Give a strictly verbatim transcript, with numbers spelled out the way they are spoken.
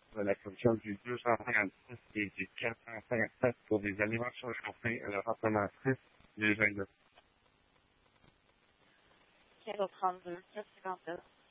de la commission du deux cent cinquante-six et du quatre cent cinquante-sept pour des animations chauffées et le rapplement six du vingt-deux. quatre trente-deux, quatre cinquante-neuf.